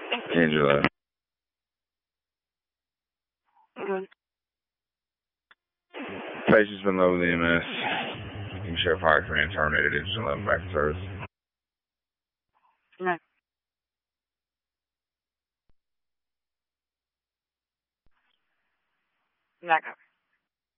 Angela. Good. Patients been low with EMS. You Sheriff Hart for terminated. Engine 11 back in service. No. Back up.